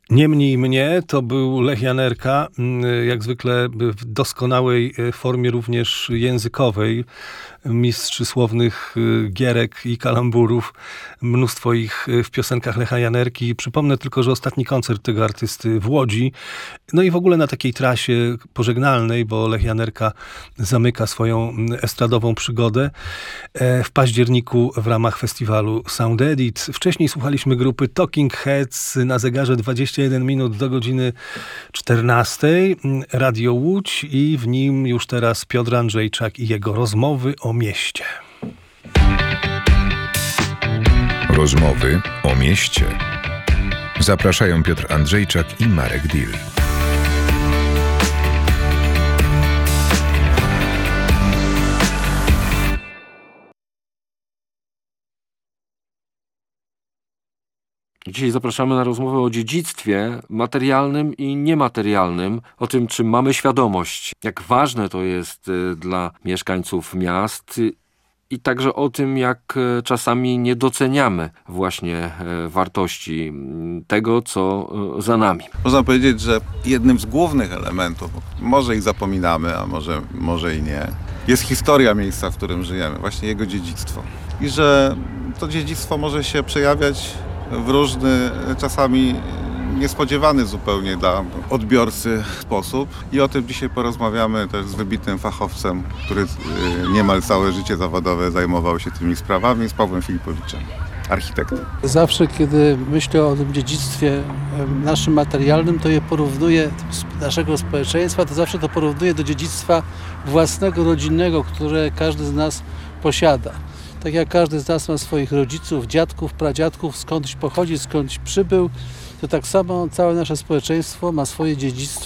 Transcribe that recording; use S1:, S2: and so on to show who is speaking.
S1: Niemniej mnie to był Lech Janerka, jak zwykle w doskonałej formie również językowej. Mistrz słownych gierek i kalamburów. Mnóstwo ich w piosenkach Lecha Janerki. Przypomnę tylko, że ostatni koncert tego artysty w Łodzi. No i w ogóle na takiej trasie pożegnalnej, bo Lech Janerka zamyka swoją estradową przygodę w październiku w ramach festiwalu Sound Edit. Wcześniej słuchaliśmy grupy Talking Heads na zegarze 21 minut do godziny 14. Radio Łódź i w nim już teraz Piotr Andrzejczak i jego rozmowy o mieście.
S2: Rozmowy o mieście. Zapraszają Piotr Andrzejczak i Marek Dill.
S3: Dzisiaj zapraszamy na rozmowę o dziedzictwie materialnym i niematerialnym, o tym, czy mamy świadomość, jak ważne to jest dla mieszkańców miast i także o tym, jak czasami nie doceniamy właśnie wartości tego, co za nami.
S4: Można powiedzieć, że jednym z głównych elementów, może ich zapominamy, a może i nie, jest historia miejsca, w którym żyjemy, właśnie jego dziedzictwo. I że to dziedzictwo może się przejawiać w różny, czasami niespodziewany zupełnie dla odbiorcy sposób. I o tym dzisiaj porozmawiamy też z wybitnym fachowcem, który niemal całe życie zawodowe zajmował się tymi sprawami, z Pawłem Filipowiczem, architektem.
S5: Zawsze, kiedy myślę o tym dziedzictwie naszym materialnym, to je porównuję, naszego społeczeństwa, to zawsze to porównuję do dziedzictwa własnego, rodzinnego, które każdy z nas posiada. Tak jak każdy z nas ma swoich rodziców, dziadków, pradziadków, skądś pochodzi, skądś przybył, to tak samo całe nasze społeczeństwo ma swoje dziedzictwo